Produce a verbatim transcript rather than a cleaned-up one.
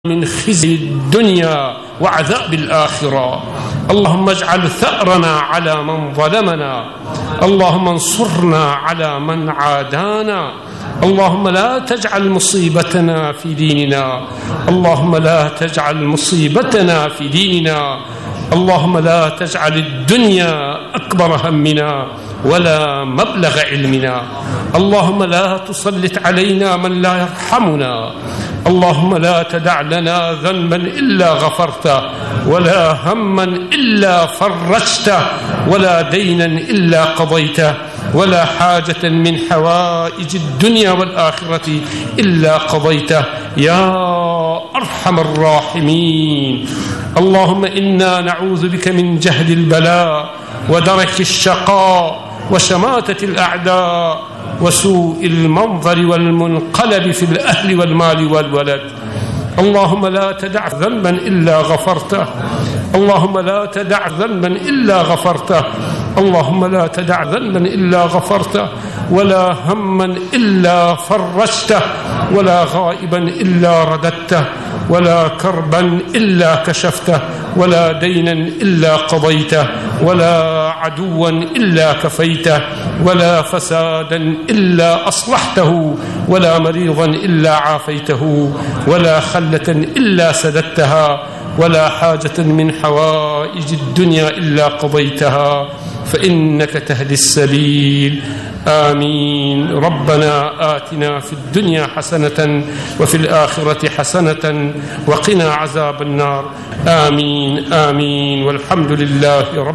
من خزي الدنيا وعذاب الآخرة. اللهم اجعل ثأرنا على من ظلمنا، اللهم انصرنا على من عادانا، اللهم لا تجعل مصيبتنا في ديننا، اللهم لا تجعل مصيبتنا في ديننا، اللهم لا تجعل الدنيا أكبر همنا ولا مبلغ علمنا، اللهم لا تسلط علينا من لا يرحمنا، اللهم لا تدع لنا ذنبا إلا غفرته، ولا هما إلا فرجته، ولا دينا إلا قضيته، ولا حاجة من حوائج الدنيا والآخرة إلا قضيته يا أرحم الراحمين. اللهم إنا نعوذ بك من جهد البلاء ودرك الشقاء وشماتة الأعداء وسوء المنظر والمنقلب في الأهل والمال والولد. اللهم لا تدع ذنبا إلا غفرته، اللهم لا تدع ذنبا إلا غفرته، اللهم لا تدع ذنبا إلا غفرته، ولا هما إلا فرجته، ولا غائبا إلا رددته، ولا كربا إلا كشفته، ولا دينا إلا قضيته، ولا عدوا إلا كفيته، ولا فسادا إلا أصلحته، ولا مريضا إلا عافيته، ولا خلة إلا سددتها، ولا حاجة من حوائج الدنيا إلا قضيتها، فإنك تهدي السبيل. آمين. ربنا آتنا في الدنيا حسنة وفي الآخرة حسنة وقنا عذاب النار. آمين آمين. والحمد لله رب